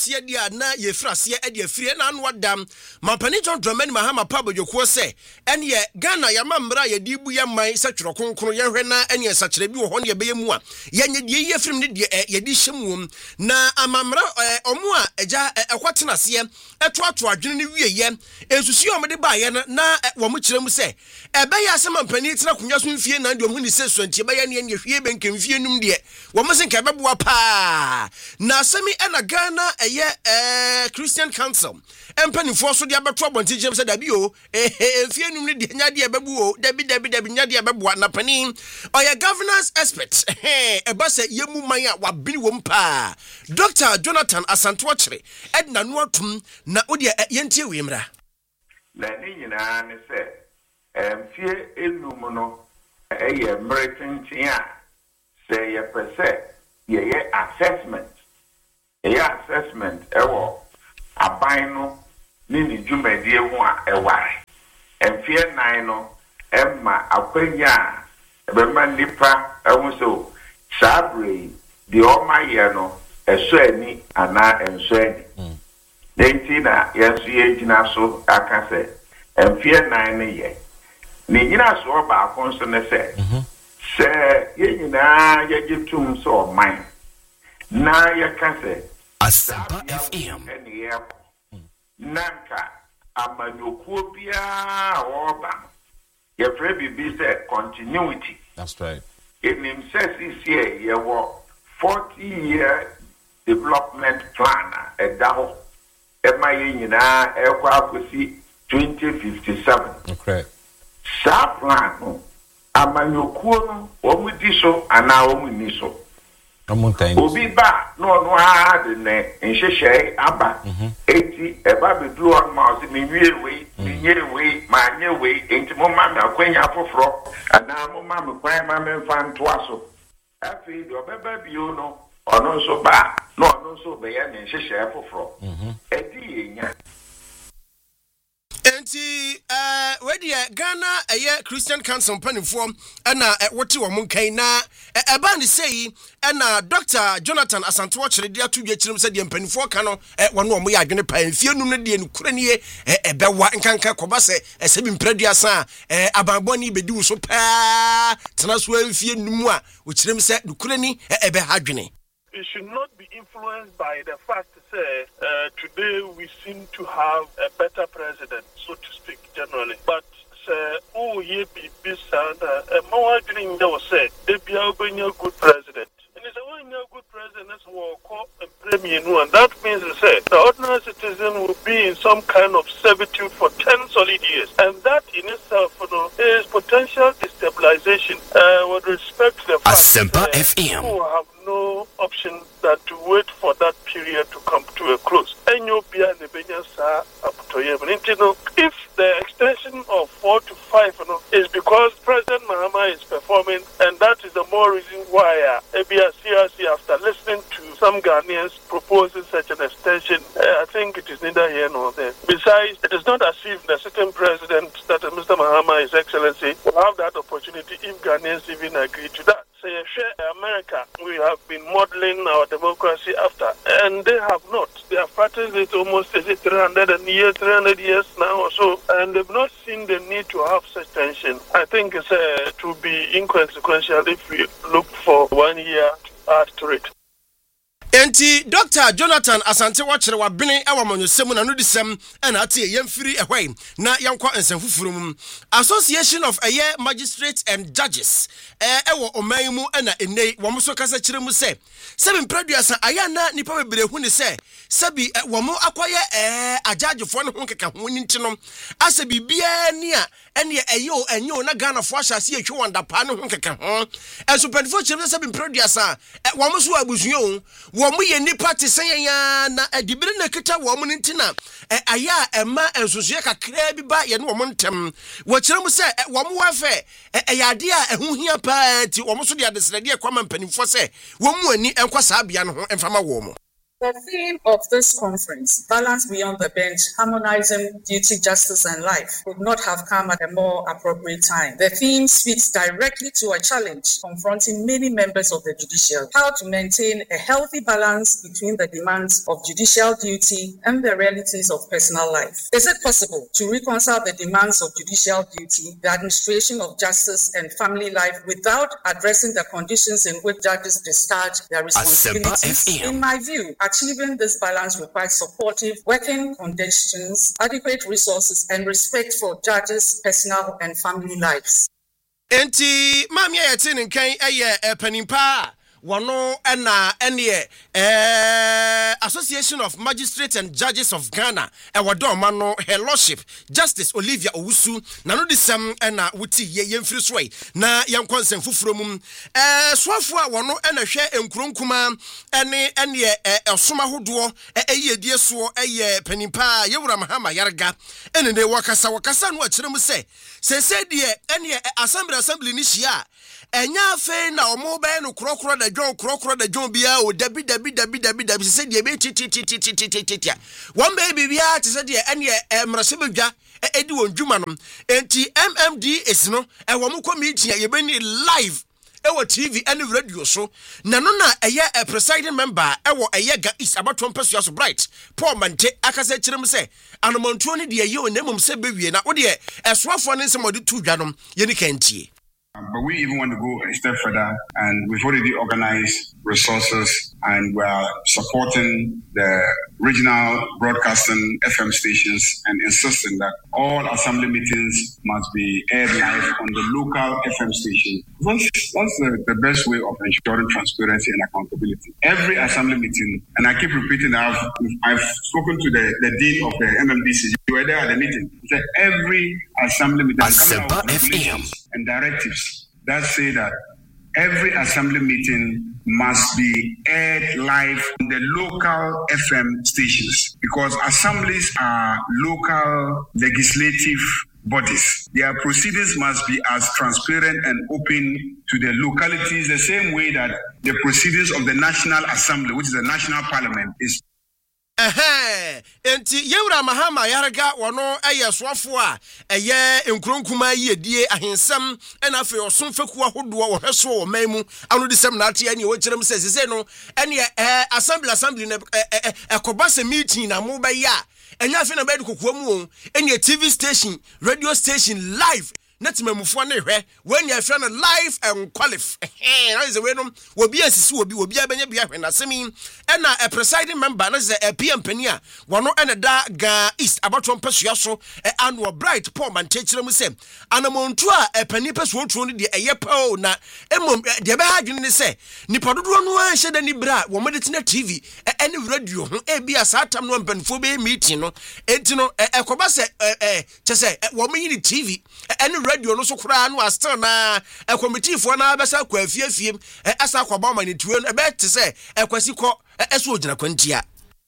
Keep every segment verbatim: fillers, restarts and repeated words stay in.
tie dia na ye frase e de afire na anu adam mampani John Dramani Mahama Pabodwokuo se ene ye Ghana ya mamra ye di bu ye man se tworo kronkron ye hwe na ene sakire bi wo ho ne ye beye mu a ye nye de ye firim ne de ye di hyemwom na amamra omo a eja ekwatena se eto ato adwene ne wie ye ensusu ye omde ba ye na wo mo kire mu se ebe ya se mampani tena kunwa so mfie na de omo ni se sontie be ye ne ye hwie be nke mfie num de wo mo se nke beboa pa na semi ena Ghana eye eh Christian Council empanifo so de abeto abonti jem se dabi o eh mfie num ne de nya de bebu o dabi dabi dabi nya de beboa na pani oye governance expert eh eba se yemu man a wabini wo mpa Doctor Jonathan Asantewakere edna no atum na odi yentie we mra na ni nyina ne se mfie enum no eye mretintin a se ye pese ye ye assessment ye assessment ewo aban no ni ni dwumadi ehu a eware mfie nan no emma akwanya ebema nipa ehu so sabre di oma ye no eso ani ana enso ani denti na yesu ye gina so aka se mfie nan ne ye ni gina so ba akonso ne se se ye nyina ye gitum so man na ye ka se Asempa F M nanka amanyokuo bia oba ye free bibi se continuity. That's right. In him says this year ye wo forty year development plan e daho e ma ye nyina e kwa akosi twenty fifty-seven. Okay. Sa plan no amanyokuo no omu di so ana omu ni so obi ba no no ha de ne nhehye aba eti eba bedru on ma o me wie we me nyere we ma nye we enti mo ma me akwanya foforo ana mo ma me kwan ma me fa nto aso afi do beba bio no ono so ba no ono so be ye ne nhehye foforo edi yenya enti eh wedi Ghana eye Christian Council panifo na wote wo munkan na eba ne sei na Doctor Jonathan Asantewakere de atudwa kirim se de panifo ka no wono omo ya adwene pa mfie num ne de nkura ne ebewa nkanka koba se esebi mpraduasa abanboni bedi wo so pa tena so mfie num a wo kirim se nkura ni ebe hadwene. It should not be influenced by the fact that uh, today we seem to have a better president, so to speak, generally. But uh, oh, ye be beside a more dream that was said, they be a good president. And it's a one year good president will call a premier, and that means to say the ordinary citizen will be in some kind of servitude for ten solid years, and that in itself, you know, is potential destabilization uh, with respect to the fact Asempa F M. Who have no option than to wait for that period to come to a close. If the extension of four to five you know, is because President Mahama is performing, and that is the more reason why uh, A B S C R C, after listening to some Ghanaians proposing such an extension, uh, I think it is neither here nor there. Besides, it is not as if the sitting president, that uh, Mister Mahama, His Excellency, will have that opportunity if Ghanaians even agree to that. Say, America, we have been modeling our democracy after, and they have not. They have practiced it almost is it three hundred years, three hundred years now or so, and they've not seen the need to have such tension. I think it's uh, to be inconsequential if we look for one year to add to it. Enti Doctor Jonathan Asantewakere wa bene ewa monyosem na no disem na atie yemfiri ehwe na yankwa ensanfufurum Association of Aye Magistrates and Judges eh ewo oman mu na enei wo so kasa kire mu se sebi mpraduasa aya na nipa bebere hu ni se sebi wo mo akoye eh ajajefo ne ho keka ho ni ntino ase bibia ni a ene eyo enyo na Ghana fo ahase ehwe wanda pa ne ho keka ho enso penfo kire sebi mpraduasa wo mo so abusuo wo ye nipa te senya na adibire na kita wo mu ntina aya ema ensoso kakra bi ba ye ne wo mu ntem wo kire mu se wo mu wafe eyade a ehu hia pa ti wo mu so de adesrede e kwama mpanimfo se wo mu ani enkwasa abia no ho emfama wo mu The theme of this conference, Balance Beyond the Bench, Harmonizing Duty, Justice and Life, could not have come at a more appropriate time. The theme speaks directly to a challenge confronting many members of the judiciary: how to maintain a healthy balance between the demands of judicial duty and the realities of personal life. Is it possible to reconcile the demands of judicial duty, the administration of justice and family life without addressing the conditions in which judges discharge their responsibilities? In my view, achieving this balance requires supportive working conditions, adequate resources, and respect for judges' personal and family lives. Enti mami ayati nkan eye panimpa wano ena ene eh Association of Magistrates and Judges of Ghana e wado mano her lordship Justice Olivia Owusu na no disem ena wuti ye yemfiri so na yankonsem fufuro mum eh soafo a wano ena hwe enkronkuma ene ene esoma hodo eye die so eye panimpa yewura mahama yarga ene ne wakasa wakasa no akire mu se sese de ene assembly assembly ni hia enya fe na omo be no krokro da djon krokro da djon bia o dabi dabi dabi dabi dabi se de be ti ti ti ti ti ti ti one baby bia ti se de ene emrase bedwa edi won dwuma no enti M M D is no e wo mo committee ye be ni live ewo T V and radio so na no na eye a presiding member ewo eye ga is abatom pesu so bright Paul Mante akase kirem se anomontuo ne de ye o nemum se bewie na wo de esoafo ne nsem ode tu dwanom ye ni kantie. But we even want to go a step further, and we've already organized resources, and we are supporting the regional broadcasting F M stations and insisting that all assembly meetings must be aired live on the local F M station. That's, that's the, the best way of ensuring transparency and accountability. Every assembly meeting, and I keep repeating that I've, I've spoken to the, the dean of the M M D C, you were there at the meeting. He said every assembly meeting coming out with regulations and directives that say that every assembly meeting must be aired live on the local F M stations, because assemblies are local legislative bodies. Their proceedings must be as transparent and open to the localities, the same way that the proceedings of the National Assembly, which is the national parliament, is. Eh enti yewura mahama yarga wono eye soafo a eye enkronkuma yedie ahensam ena afi osomfaku ahodo wo hweso wo manmu anu disem na ate ene wo kirem se se no ene eh assembly assembly na ekobase meeting na mo ba ya enya afi na ba de kokoa mu o ene T V station radio station live netimamufo ne hwe when you friend live and qualify eh na is the way no wo bia sisi wo bi wo bia benya bia hwe na semi ena a presiding member na ze a P M pania wono ene da ga east abatom pesua so annual bright Paul Mante kire mu se anamontu a pani pesuo ntuo ne de eye pa na emom de be hadwene ne se nipa dodo no a hye da ni bra wo mede tena T V ene radio ho e bia satam no mpanfo be meeting no enti no ekoba se eh chese wo menyi T V ene radio no so kura no astel na a committee for na besa kwa afiafiem asa kwa ba mani tuo e be te se ekwasi ko eso ogina kwantia.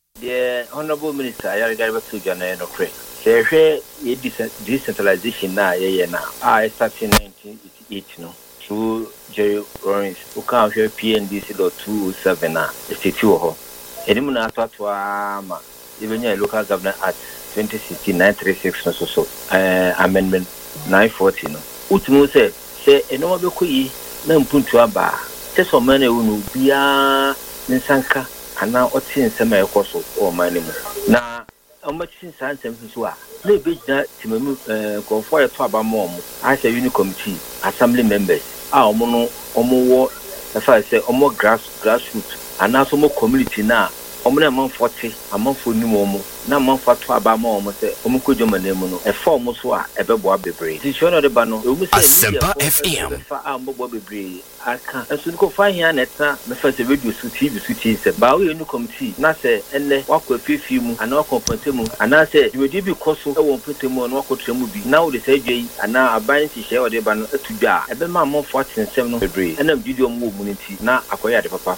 The honorable minister Ayarga Betu Jana no kre se hwe ye decentralization na ye ye na a start in nineteen eighty-eight no through Jerry Lawrence who can hwe P N D C two oh seven na state wo ho enim na ato ama ebenya local government act twenty sixteen nine thirty-six no so so eh amendment nine forty no ultimo say say eno be koyi na mpuntu aba se so man e wonu bia nsanka ana oti nsema ekoso o man mu na amati nsan nsem so a na be gina timamu eh konfo ya to aba mo mo a say uni committee assembly members a omo no omo wo afa say omo grass grassroots ana so mo community na omo na man forty amanfo ni mo mo na manfa to aba ma omo se omo kodwoma na mu no e fa omo so a e bebo abebre ti shono de ba no e mu se media F M fa am bobo bebre aka asu ko fa hia neta me fa se radio su T V su ti se ba we nu committee na se enne wakọ fifi mu ana wakọ pantemu ana se dwedi bi koso e won pantemu na wakọ tremu bi na wo de se dwei ana aban ti hye ode ba no atudwa e be ma manfo atensem no bebre ena video mu mu nti na akoya de papa.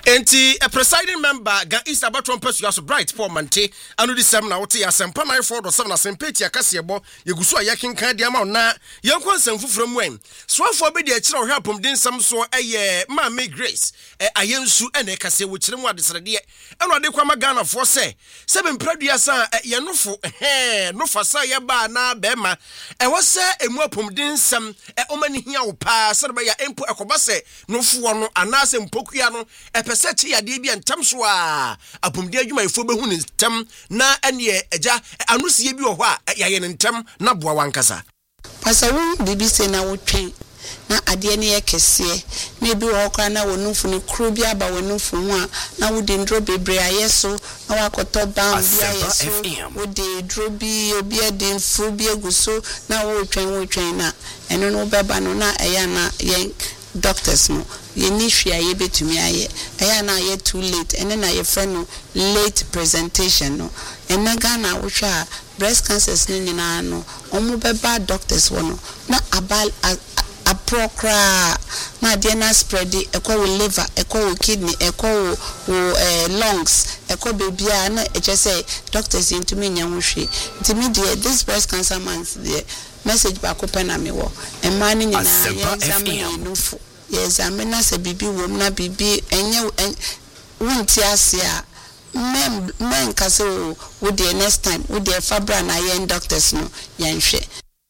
Enti a presiding member ga East Abattoir Pesu so Bright Paul Mante anu di sem na wote asempa nine four point seven asempeti akasebo yegusu ayakin kan dia ma na yenkon nsem fufuro mu en soafo be dia kire ohwe apomden nsem so eye ma me Grace eh, ayensu ene kase wo kire mu adesrede eno ade kwa magana fo se se be mpradua sa eh, ye nofo eh no fasa ye ba na be ma e wo se emu apomden nsem eh, omani hia wo pa se be ya empo ekoba se nofo no anase mpokua no e sechi ya de bia ntam so a apomde adwumayefo behu ne ntam na ene agya anusie bi wo ho a ya ye ne ntam na boa wankasa pasawu bibi se na wotwen na ade ne ye kese na bi wo kwa na wonumfu ne kru bi aba wonumfu ho a na wode ndro bebre ayeso na wakoto ban bi ayeso wode ndro bi obi ade mfu bi eguso na wo twen wo twen na eno no beba no na eya na yen doctors no ye ni hwia ye betumi aye eya na ye too late ene na ye friend no late presentation no ene ga na wo hwa breast cancers ni nyina no omo beba doctors wo no na abal a procra na de na spread ekọ wo liver ekọ wo kidney ekọ wo eh, lungs ekọ bebia na e say doctors intumi nya wo hwe intimi de this breast cancer month the message ba ko pena me wo e ma ni nyina ye examine nufu ye examine na se bibi wo na bibi enye wonti ase a men men kase wo the next time wo the fabra na ye doctors no yan hwe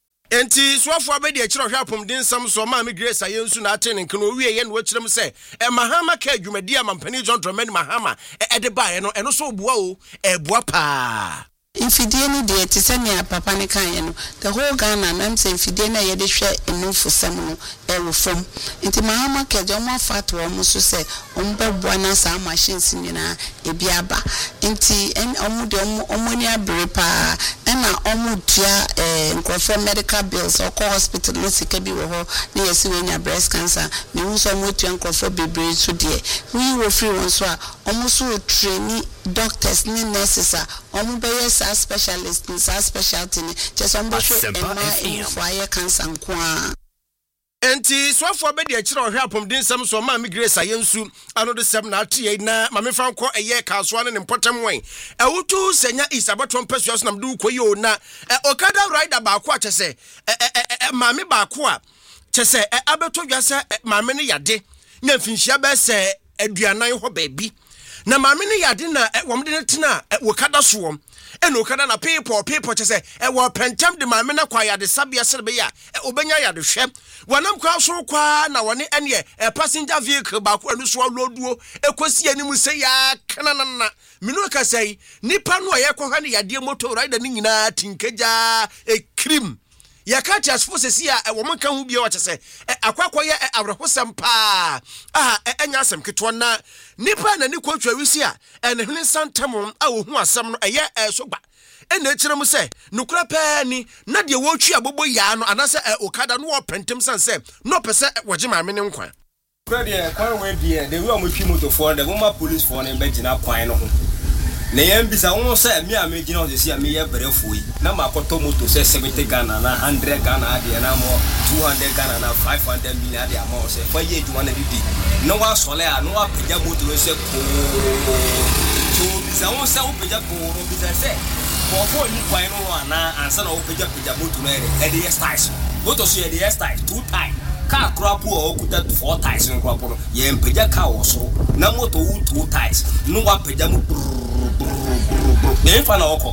enti soafo abedi akira hwe apomden sam so ma me Grace ayensu na atene nke no wie ye no akirem se e mahama ka adwumadi amampani John Dramani Mahama e de bae no eno so obua o e bua pa infidie ni de ti se ne papa ne kan ye no the whole Ghana na am say infidie na ye de hwe enufo sam no e wo fam enti Mahama ka jomo fatwo mo so se ombabua na sa machines nyina e bia ba enti en omu de omu ni abere pa na omu tia eh nkrofo medical bills or hospital no sika bi wo ho na yesi wenya breast cancer me hu so omu tia nkrofo bebre so de we wo free won so a omu so train doctors ni nurses a omu be yes specialist in specialty ni just omu show ema for aye cancer nko enti soafo be de akira ohwe apomden sam so ma me Grace ayensu ano de sem na atie na ma me fa nko eye kaso ane ne potem wen ewutu senya East Abattoir Pesu nam du koyi o na okada rider ba ko a chese ma me ba ko a chese abeto dwase ma me ne yade nya mfinhia be se aduanan ho ba bi na ma me ne yade na womde ne tena okada so eno kada na people people chese e wo pentem de ma me na kwa yade sabia serbe ya obenya yade hwe wanam kwa so kwa na woni ene e passenger vehicle ba ko anu so loduo ekosi ani mu se ya kananana minu ka sei nipa no ye kwa ne yade motor rider ni nyina tinkeja e krim yakati asfo sesi a wo monka hu bia wa chese akwakwa ye abrehosam pa ah enya asem keto na nipa na ni kwatwa wisi a ene hene santam a wo hu asem no eye sogba ene kirem se nukura pa ni na de wo twa bobo ya no anase okada no wo pentem sanse no pese woje ma me ne nkwan kura de kwan we de de we o mo twi moto for de mo ma police for ne be gina kwan no ho na yem bisa won say me a me gina o se me ye brefo yi na ma koto moto se seventy Ghana na one hundred Ghana de na mo two hundred Ghana na five hundred million de amount se fa ye duma na didi no wa sole a no wa peja moto se ko so bisa won say o peja ko ro bisa se ko fo ni kwan no ana ansa na o peja peja moto na e de styles moto so e de styles two time car krapu o kuta four ties no krapu no ye mpeja ka wo so na moto wu two ties no wa peja mu ne fa na oko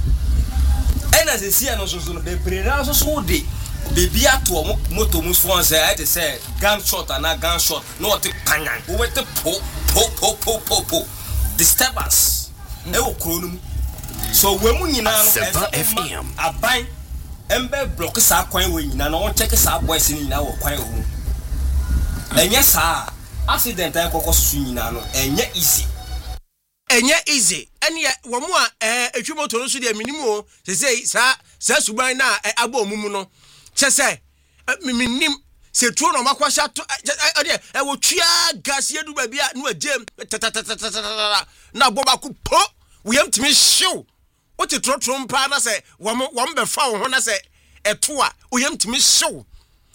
ena se sia no so so no be brera so so de bebi ato moto mu fon se I say gun shot and a gun shot no te panyan wo te po po po po po po disturbance e wo kronum so we mu nyina no F M aban embe block sa kwan we nyina no won check sa boys ni nyina wo kwan wo enye sa accident ay kokoso nyina no enye easy enye easy ene wo mu a eh etwimoto no so de minimu se se sa sa suban na abo mumu no chese minim se tuo no makwasha to ade e wo twia gas yedu ba bia no agem na boba ku po we am timi show o ti trotro mpa na se wo wo be fa wo ho na se eto a we am timi show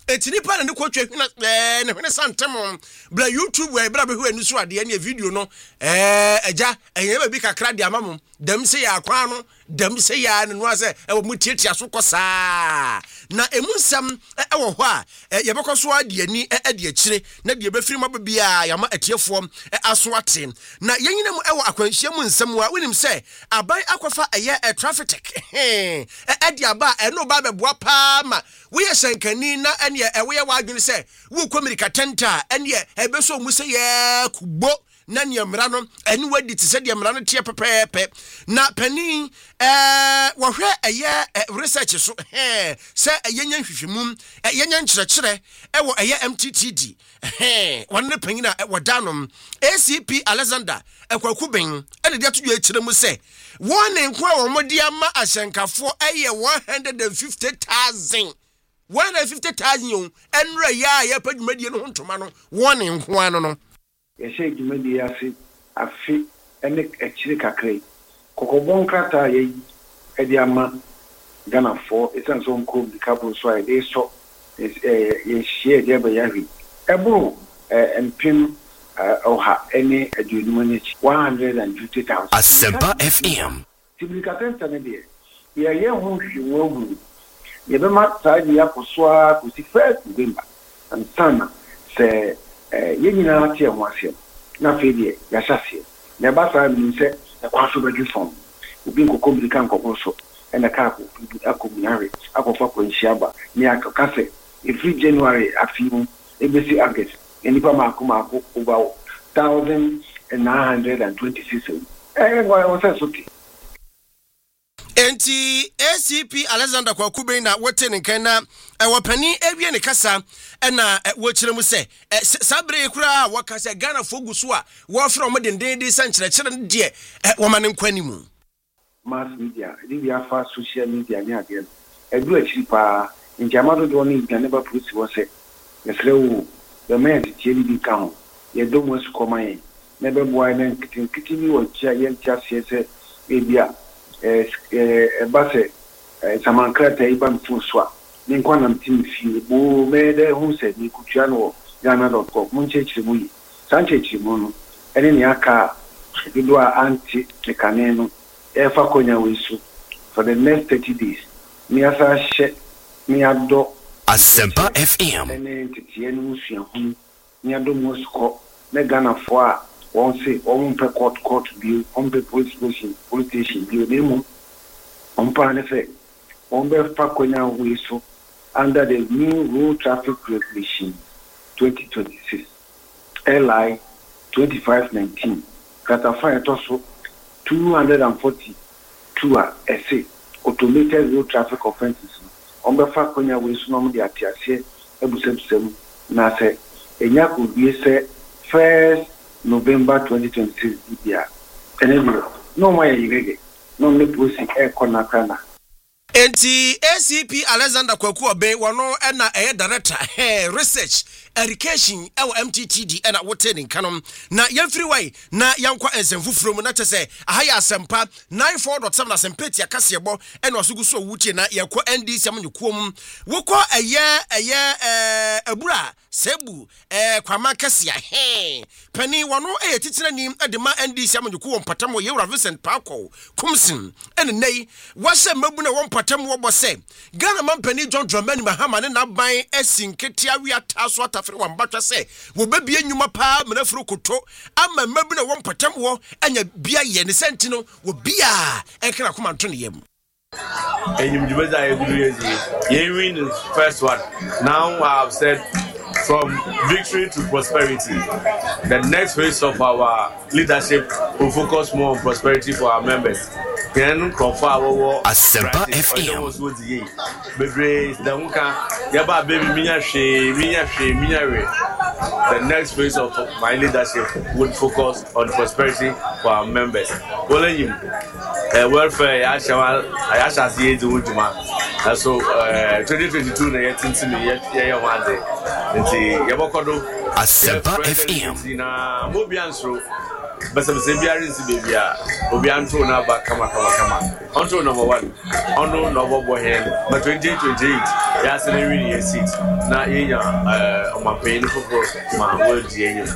etini pa na ne kwotwe hwena eh ne hwene santem bra YouTube we bra be hwe anu so ade ne video no eh eja enye ba bi kakra de amam dam se ya akwa no dam se ya ne no ase e wo mutietia so kosa na emunsam e wo ho a ye bekoso ade ani e de akire na de befiri ma bia ya ma atiefo aso ate na yenyina mu e wo akwanhia mu nsam wa wonim se aban akwafa eye e traffic e de aba e no ba beboa pa ma wo ye shankani na ene e wo ye wa adwene se wo komirika tenta ene e be so mu se ye kubo na ne mra no ene wadi te se de mra no tie pepepe na pani eh wo hwe eye research so eh se yenya hwehwemum yenya nkyerɛkyerɛ e wo eye M T T D eh wonne panyina wo danom A C P Alexander ekwakuben ene de atodwo akyerɛ mu se wone nko a wo modi ama ahyenkafo eye one hundred fifty thousand one hundred fifty thousand yon enra ya ya padwumadie no hontoma no wone nko ano no yɛhyɛ dwumadi ase afi ene akyire kakrai kokobon krata yɛ ɛde ama Ghana for esan so nko bikabo so ai de so eh yɛhyɛ de ba yahi ɛbro empim oha ene aduonum ne one hundred fifty thousand Asempa F M tiblikatenta ne de yɛ yɛ ho hwiwo hu yɛ be ma taadi akosoa ko si first November antana se yenyina tie ho ase na fedie ya hyase na ba sa mi se e kwaso badwi fom obi nkoko bi kan kokko so e na ka ko akomunyare akofa ko nhiaba ni akaka se every January afimu e be si August enipa mako mako over one thousand nine hundred twenty-six eh ngwa o se soki enti A C P Alexander Kwakuben na wote ne kan na wapani ewie ne kasa na wo kyerɛ mu sɛ sabre kura waka sɛ Ghana fogu so a wo fra mo denden de sankyerɛkyerɛ de wo ma ne nkwani mu mass media media fa social media ne ade edu akiri pa njama do do ne Ghana ba polisi wo sɛ yɛsrɛ wo the man tie ni bi ka ho yɛ do mo su kɔman na be boa na nkitin bi wɔ kya yɛ kya sɛ ebia eh eh base samankrata iban fuswa ni nkwana mtimi fi bo mede hu se ni kutua no ghana dot com mun chechire mu yi san chechire mu no ene ni aka do a anti tekane no e fa konya wesu for the next thirty days mi asa hye mi ado Asempa F M ene titie no musua hu mi ado mosko na Ghana fo a won se won pe court court bill on pe police station police station bill ne mu on pa ne fe on be fa konya wesu under the new road traffic regulation twenty twenty-six L I twenty-five nineteen katafa to so two hundred forty-two a essay automated road traffic offences on be fa konya wesu no de atiase ebusebusem na se enya ko bi se first November twenty twenty-six dia enemy no more irege no me posi e kona kana enti A C P Alexander Kwaku Oben wono na eye director eh research education e wo M T T D na wote ne kanom na yemfiri wai na yankwa ensemfufuro mu na tese aha ya asempa ninety-four point seven asempeti akase ebo e na osugu so wutie na yakọ N D C am nyukom wokọ eye eye eh abura sebu eh kwama kase ya he pani wono eye titira ni de ma N D C am nyuko mpatamo Yewra Vincent Paako kumsin ene nei wase mabu na won patam wo bose Ghana man pani John Dramani Mahama ne na ban asinketia wi ataso atafre wambatwa se wo babie nyuma pa menafro koto ama mabu na won patam wo anya bia ye ne senti no wo bia enkra koma nto ne yam enyim dubeza eguru yezi ye win the first one. Now I have said from victory to prosperity. The next phase of our leadership will focus more on prosperity for our members. Then confer our Asempa F M. The next phase of my leadership would focus on prosperity for our members. Uh, welfare, I shall I shall see it. So, uh, twenty twenty-two, I think to me, yeah, one day. nti yɛbɔkɔdo Asempa F M na mobiansro basa basa biara nsi baby a obianto na ba kama kama kama onto number one ono no bobo hen but twenty twenty-eight ya se na win year seat na yenya eh omapain football ma world yenye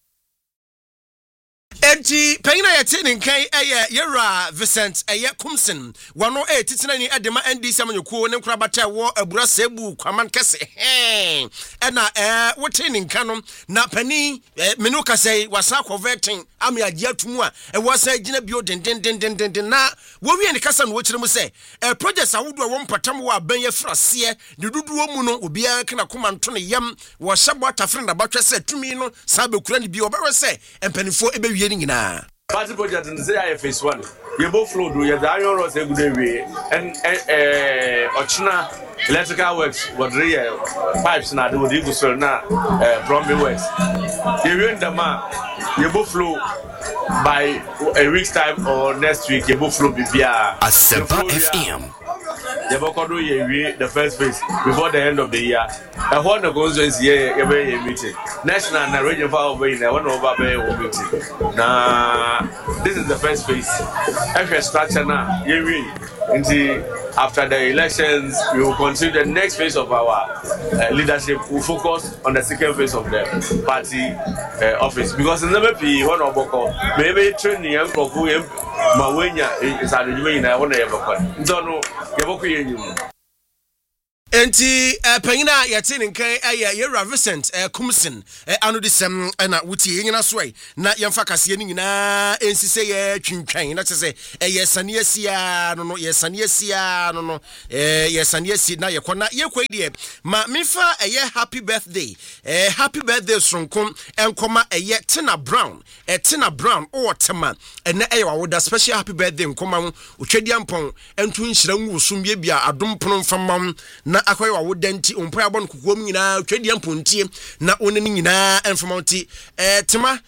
Enti payina yete ninkan eye Yera Vincent eye Kumsin wano e titina ni edema N D C amanyuko ne nkrabata wo abura sebu kwaman kese he ena eh wote ninkan no na pani menu kasei wasa converting ame agye atumu a e wasa gina bio den den den den den na wo wie ne kasa no wo kire mu se e projects awodo wo mpatam wo aban ye frase de duduo mu no obi an kana koma nto ne yam wo hyabo atafre na batwe se tumi no sa bekura ne bi obawe se empanifo ebe wie nyina party project in the I F S one you both flow do you the iron rods every day and eh ochina electrical works what real pipes na do the go na plumbing works you win the man you both flow by a week's time or next week you both flow bibia Asempa F M Yabokodo ye the first phase before the end of the year. I want to go to a meeting. National and regional power in one over a meeting. Now, this is the first phase. Every structure now, ye win. After the elections, we will continue the next phase of our uh, leadership. We will focus on the second phase of the party uh, office because in the M P, one of Boko, maybe training young Koku, Mawenya is at the doing. I want to have a don't know. Enti uh, panyina yete nkan aya Yera Vincent uh, Kumsin uh, anu disem uh, na wuti nyina soe na yemfa kase ni nyina ensise ye twintwan na tese eye sane asia no no ye sane asia no no eh ye sane asi na ye kona ye kwedie ma mefa eye happy birthday eh happy birthday sonkom enkoma eye Tina Brown eh Tina Brown o tema ene eye wawoda special happy birthday nkoma otwadia mpon entu nhira nwusum bia bia adompono mfamam na akoy wa wodanti ompa abon kokom nyina twedi ampontie na onani nyina enfamonti eh tema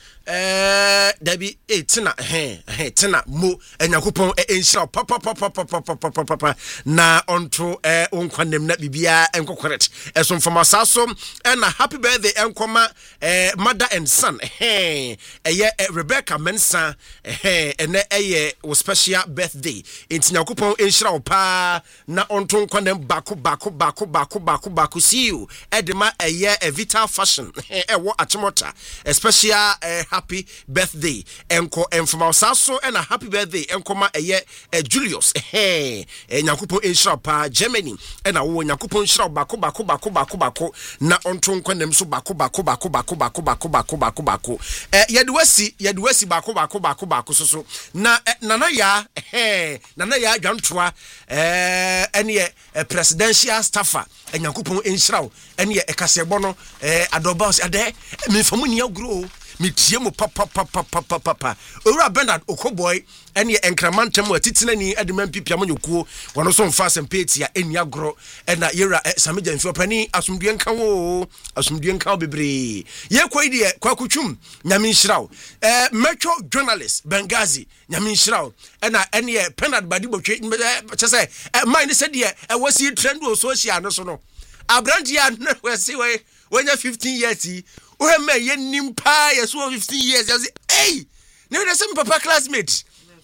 eh dabi eh tina he he tina mo enyakopon enhira papa papa papa papa papa na onto eh onkwanem na bibia enkokorret esomfama saso na happy birthday enkoma eh mother and son he eye Rebecca Mensa he ene eye wo special birthday entinyakopon enhira pa na onto nkwanem bako bako bako bako bako bako see you edema eye a vital fashion e wo achimota especially eh, happy birthday enko enfama saso and a happy birthday enkoma eye eh, Julius eh nyakupo enhira pa Germany and a wo nyakupo enhira bako bako bako bako bako na onto nkwanem so bako bako bako bako bako bako bako bako bako eh yedwasi yedwasi bako bako bako bako so so na eh, nana ya eh nana ya adwantoa eh ene eh, presidential staffer enyankopon enhyiraw ene ye ekasebo no eh adobas ade me famu nia gro me tie mu papa papa papa papa owura Bernard Okoboy ene ye enkramantem atitena ni adema mpipia manyokuo wono so mfa sempeti ya enia gro ena Yera eh, Sameja mfi opani asumdue nka wo asumdue nka bebre ye kwai de kwakutwum nyame nhyiraw eh metro journalist Bengazi nyame nhyiraw ena ene ye Bernard Badibotwe chese eh mind said ye e wasi trend o social no so no abrandia no wasi we when you fifteen years we me ye nimpa ye so fifteen years you say hey ne dey say me papa classmate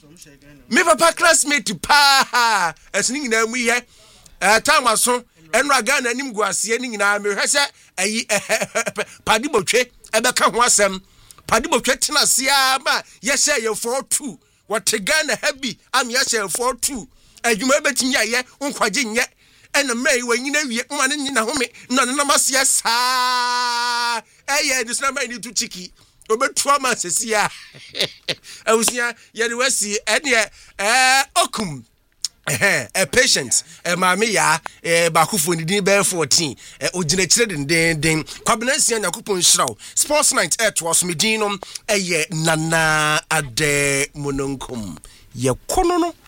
me papa classmate pa esini nyina mu ye eh time aso enra Ghana nim guase ni nyina me hwese ayi Padibotwe ebeka ho asem Padibotwe tena sia ma ye say ye four two what Ghana happy am ye say four two adwuma betimi aye nkwaje nye ena mai wanyina wie ma ne nyina home na na masia saa eye dis na mai ni tu chiki obetua ma sesia awusia ye de wasi ene eh okum eh a patient eh maame ya eh bakufo ni din be fourteen eh ogina kire den den den kwabenansia nyakopon hyiraw sports night eh to asomedin no eh Nana Ade Mononkum ye kono no